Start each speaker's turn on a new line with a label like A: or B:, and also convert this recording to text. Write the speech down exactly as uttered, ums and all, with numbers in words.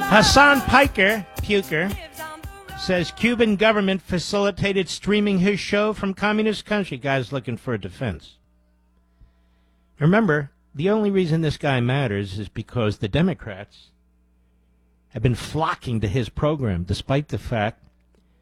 A: Hassan Piker, Puker, says Cuban government facilitated streaming his show from communist country. Guy's looking for a defense. Remember, the only reason this guy matters is because the Democrats have been flocking to his program, despite the fact